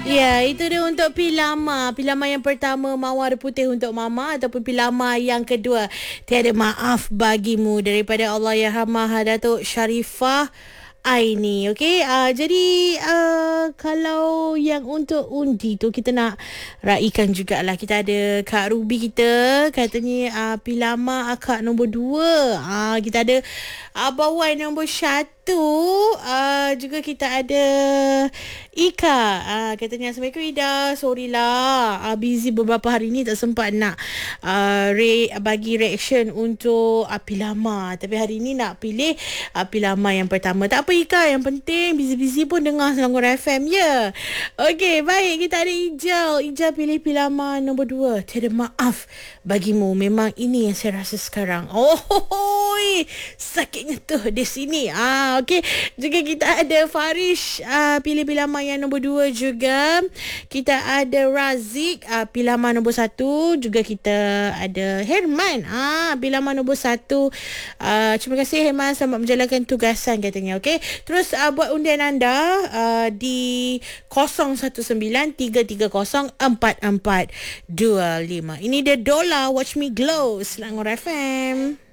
Ya, itu dia untuk Pilama. Pilama yang pertama, Mawar Putih untuk Mama. Ataupun Pilama yang kedua, Tiada Maaf Bagimu, daripada Allahyarhamah Datuk Sharifah Aini. Okey, jadi kalau yang untuk undi tu kita nak raikan jugalah. Kita ada Kak Ruby kita, katanya Pilama akak nombor 2. Kita ada Abah Wan nombor 1. Juga kita ada Ika. Katanya Assalamualaikum Ida. Sorry lah, busy beberapa hari ni, tak sempat nak bagi reaction untuk Pilama. Tapi hari ni nak pilih Pilama yang pertama. Tak apa Ika, yang penting busy-busy pun dengar Selangor FM ya. Okey, baik, kita ada Ijal. Ijal pilih Pilama nombor 2, Tiada Maaf Bagimu. Memang ini yang saya rasa sekarang. Sakitnya tu di sini. Okey, juga kita ada Farish, pilih Pilama yang nombor 2 juga. Kita ada Razik, Pilama nombor 1. Juga kita ada Herman, Pilama nombor 1. Terima kasih Herman, selamat menjalankan tugasan katanya. Okey, terus buat undian anda di 0193304425. Ini dia Dola, Watch Me Glow, Selangor FM.